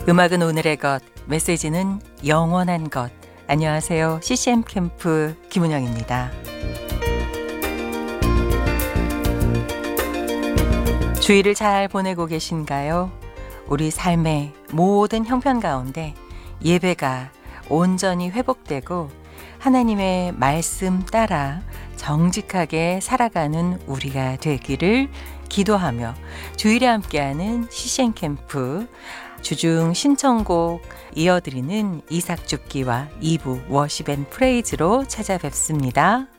음악은 오늘의 것, 메시지는 영원한 것. 안녕하세요. CCM 캠프 김은영입니다. 주일을 잘 보내고 계신가요? 우리 삶의 모든 형편 가운데 예배가 온전히 회복되고 하나님의 말씀 따라 정직하게 살아가는 우리가 되기를 기도하며 주일에 함께하는 CCM 캠프 주중 신청곡 이어드리는 이삭 죽기와 2부 워십 앤 프레이즈로 찾아뵙습니다.